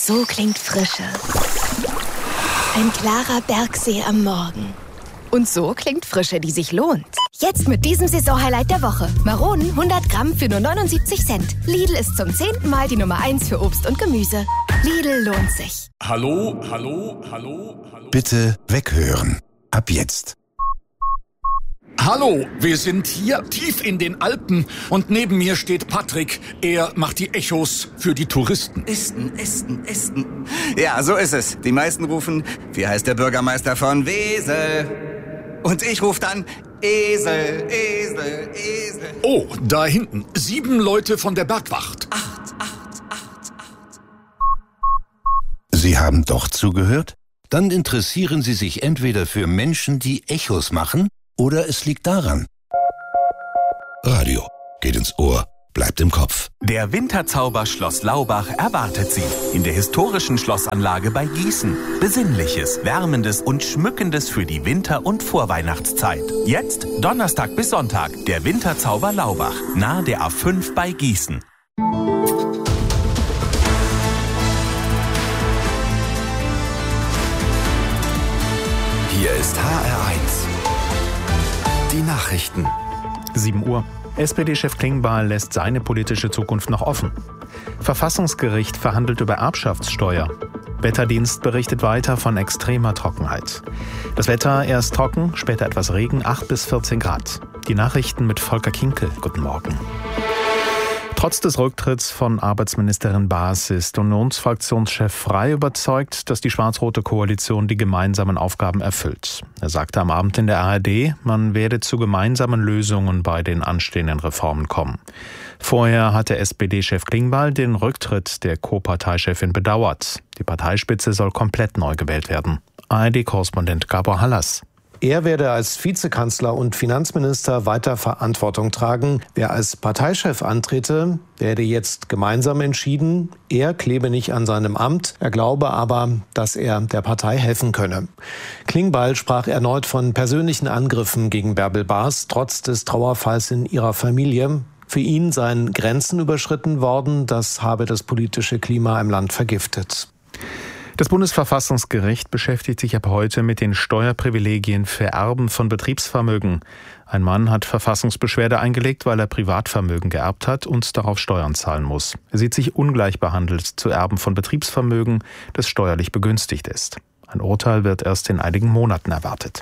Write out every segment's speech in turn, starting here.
So klingt Frische. Ein klarer Bergsee am Morgen. Und so klingt Frische, die sich lohnt. Jetzt mit diesem Saisonhighlight der Woche. Maronen 100 Gramm für nur 79 Cent. Lidl ist zum 10. Mal die Nummer 1 für Obst und Gemüse. Lidl lohnt sich. Hallo. Bitte weghören. Ab jetzt. Hallo, wir sind hier tief in den Alpen und neben mir steht Patrick. Er macht die Echos für die Touristen. Esten. Ja, so ist es. Die meisten rufen, wie heißt der Bürgermeister von Wesel? Und ich rufe dann, Esel. Oh, da hinten. 7 Leute von der Bergwacht. 8. Sie haben doch zugehört? Dann interessieren Sie sich entweder für Menschen, die Echos machen, oder es liegt daran. Radio geht ins Ohr, bleibt im Kopf. Der Winterzauber Schloss Laubach erwartet Sie in der historischen Schlossanlage bei Gießen. Besinnliches, Wärmendes und Schmückendes für die Winter- und Vorweihnachtszeit. Jetzt Donnerstag bis Sonntag, der Winterzauber Laubach, nahe der A5 bei Gießen. Hier ist HR1. Die Nachrichten. 7 Uhr. SPD-Chef Klingbeil lässt seine politische Zukunft noch offen. Verfassungsgericht verhandelt über Erbschaftssteuer. Wetterdienst berichtet weiter von extremer Trockenheit. Das Wetter erst trocken, später etwas Regen, 8 bis 14 Grad. Die Nachrichten mit Volker Kinkel. Guten Morgen. Trotz des Rücktritts von Arbeitsministerin Baas ist Unionsfraktionschef Frey überzeugt, dass die schwarz-rote Koalition die gemeinsamen Aufgaben erfüllt. Er sagte am Abend in der ARD, man werde zu gemeinsamen Lösungen bei den anstehenden Reformen kommen. Vorher hatte SPD-Chef Klingbeil den Rücktritt der Co-Parteichefin bedauert. Die Parteispitze soll komplett neu gewählt werden. ARD-Korrespondent Gabor Hallas. Er werde als Vizekanzler und Finanzminister weiter Verantwortung tragen. Wer als Parteichef antrete, werde jetzt gemeinsam entschieden. Er klebe nicht an seinem Amt. Er glaube aber, dass er der Partei helfen könne. Klingbeil sprach erneut von persönlichen Angriffen gegen Bärbel Baas, trotz des Trauerfalls in ihrer Familie. Für ihn seien Grenzen überschritten worden. Das habe das politische Klima im Land vergiftet. Das Bundesverfassungsgericht beschäftigt sich ab heute mit den Steuerprivilegien für Erben von Betriebsvermögen. Ein Mann hat Verfassungsbeschwerde eingelegt, weil er Privatvermögen geerbt hat und darauf Steuern zahlen muss. Er sieht sich ungleich behandelt zu Erben von Betriebsvermögen, das steuerlich begünstigt ist. Ein Urteil wird erst in einigen Monaten erwartet.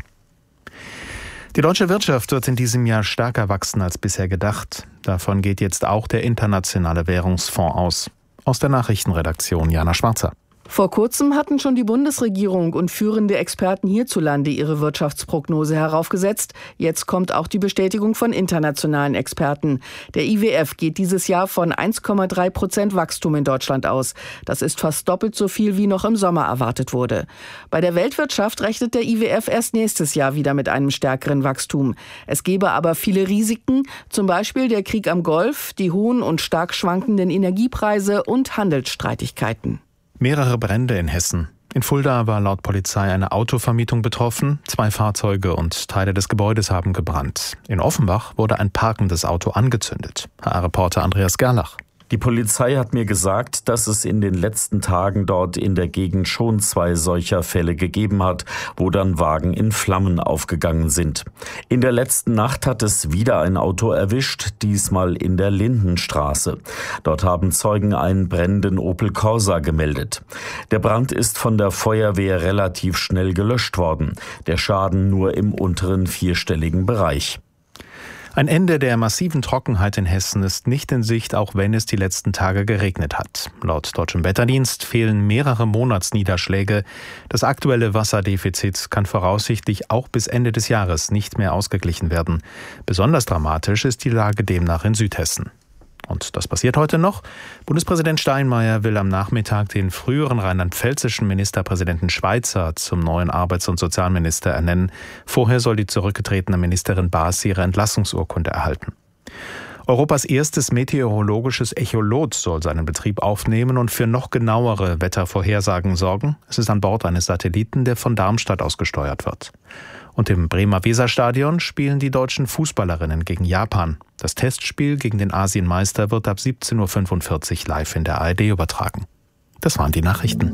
Die deutsche Wirtschaft wird in diesem Jahr stärker wachsen als bisher gedacht. Davon geht jetzt auch der Internationale Währungsfonds aus. Aus der Nachrichtenredaktion Jana Schwarzer. Vor kurzem hatten schon die Bundesregierung und führende Experten hierzulande ihre Wirtschaftsprognose heraufgesetzt. Jetzt kommt auch die Bestätigung von internationalen Experten. Der IWF geht dieses Jahr von 1,3% Wachstum in Deutschland aus. Das ist fast doppelt so viel, wie noch im Sommer erwartet wurde. Bei der Weltwirtschaft rechnet der IWF erst nächstes Jahr wieder mit einem stärkeren Wachstum. Es gebe aber viele Risiken, zum Beispiel der Krieg am Golf, die hohen und stark schwankenden Energiepreise und Handelsstreitigkeiten. Mehrere Brände in Hessen. In Fulda war laut Polizei eine Autovermietung betroffen. 2 Fahrzeuge und Teile des Gebäudes haben gebrannt. In Offenbach wurde ein parkendes Auto angezündet. HR-Reporter Andreas Gerlach. Die Polizei hat mir gesagt, dass es in den letzten Tagen dort in der Gegend schon 2 solcher Fälle gegeben hat, wo dann Wagen in Flammen aufgegangen sind. In der letzten Nacht hat es wieder ein Auto erwischt, diesmal in der Lindenstraße. Dort haben Zeugen einen brennenden Opel Corsa gemeldet. Der Brand ist von der Feuerwehr relativ schnell gelöscht worden. Der Schaden nur im unteren 4-stelligen Bereich. Ein Ende der massiven Trockenheit in Hessen ist nicht in Sicht, auch wenn es die letzten Tage geregnet hat. Laut Deutschem Wetterdienst fehlen mehrere Monatsniederschläge. Das aktuelle Wasserdefizit kann voraussichtlich auch bis Ende des Jahres nicht mehr ausgeglichen werden. Besonders dramatisch ist die Lage demnach in Südhessen. Und das passiert heute noch. Bundespräsident Steinmeier will am Nachmittag den früheren rheinland-pfälzischen Ministerpräsidenten Schweizer zum neuen Arbeits- und Sozialminister ernennen. Vorher soll die zurückgetretene Ministerin Baas ihre Entlassungsurkunde erhalten. Europas erstes meteorologisches Echolot soll seinen Betrieb aufnehmen und für noch genauere Wettervorhersagen sorgen. Es ist an Bord eines Satelliten, der von Darmstadt aus gesteuert wird. Und im Bremer Weserstadion spielen die deutschen Fußballerinnen gegen Japan. Das Testspiel gegen den Asienmeister wird ab 17:45 Uhr live in der ARD übertragen. Das waren die Nachrichten.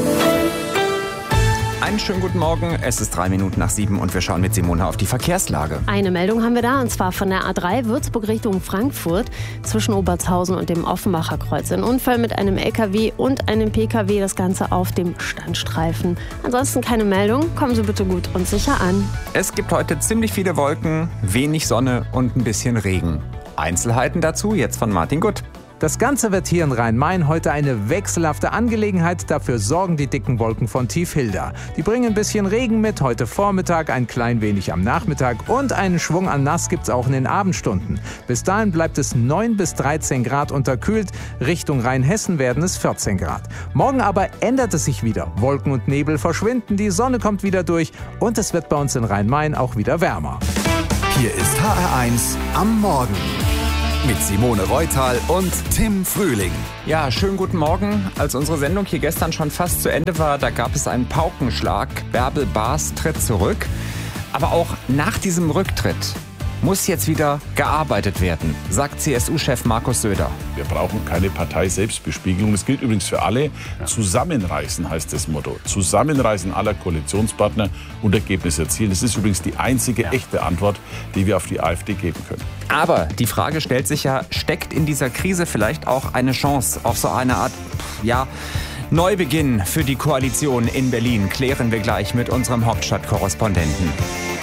Einen schönen guten Morgen, es ist 7:03 und wir schauen mit Simone auf die Verkehrslage. Eine Meldung haben wir da, und zwar von der A3 Würzburg Richtung Frankfurt zwischen Obertshausen und dem Offenbacher Kreuz. Ein Unfall mit einem LKW und einem PKW, das Ganze auf dem Standstreifen. Ansonsten keine Meldung, kommen Sie bitte gut und sicher an. Es gibt heute ziemlich viele Wolken, wenig Sonne und ein bisschen Regen. Einzelheiten dazu jetzt von Martin Gutt. Das Ganze wird hier in Rhein-Main heute eine wechselhafte Angelegenheit. Dafür sorgen die dicken Wolken von Tiefhilda. Die bringen ein bisschen Regen mit, heute Vormittag, ein klein wenig am Nachmittag und einen Schwung an Nass gibt's auch in den Abendstunden. Bis dahin bleibt es 9 bis 13 Grad unterkühlt. Richtung Rheinhessen werden es 14 Grad. Morgen aber ändert es sich wieder. Wolken und Nebel verschwinden, die Sonne kommt wieder durch und es wird bei uns in Rhein-Main auch wieder wärmer. Hier ist HR1 am Morgen. Mit Simone Reutal und Tim Frühling. Ja, schönen guten Morgen. Als unsere Sendung hier gestern schon fast zu Ende war, da gab es einen Paukenschlag. Bärbel Baas tritt zurück. Aber auch nach diesem Rücktritt muss jetzt wieder gearbeitet werden, sagt CSU-Chef Markus Söder. Wir brauchen keine Partei-Selbstbespiegelung. Das gilt übrigens für alle. Zusammenreißen heißt das Motto. Zusammenreißen aller Koalitionspartner und Ergebnisse erzielen. Das ist übrigens die einzige echte Antwort, die wir auf die AfD geben können. Aber die Frage stellt sich ja, steckt in dieser Krise vielleicht auch eine Chance auf so eine Art, Neubeginn für die Koalition in Berlin? Klären wir gleich mit unserem Hauptstadtkorrespondenten.